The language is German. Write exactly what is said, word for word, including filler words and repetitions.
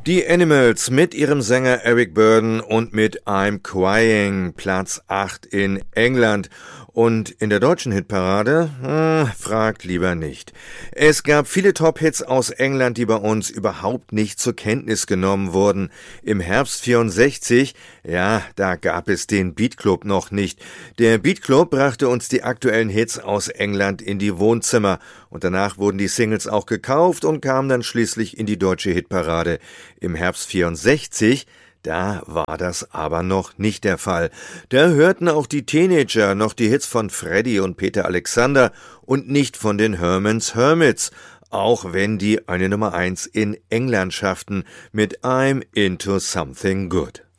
Die Animals mit ihrem Sänger Eric Burdon und mit I'm Crying, Platz acht in England. Und in der deutschen Hitparade? Hm, fragt lieber nicht. Es gab viele Top-Hits aus England, die bei uns überhaupt nicht zur Kenntnis genommen wurden. Im Herbst vierundsechzig, ja, da gab es den Beat Club noch nicht. Der Beat Club brachte uns die aktuellen Hits aus England in die Wohnzimmer. Und danach wurden die Singles auch gekauft und kamen dann schließlich in die deutsche Hitparade. Im Herbst vierundsechzig, da war das aber noch nicht der Fall. Da hörten auch die Teenager noch die Hits von Freddy und Peter Alexander und nicht von den Herman's Hermits, auch wenn die eine Nummer eins in England schafften mit I'm Into Something Good.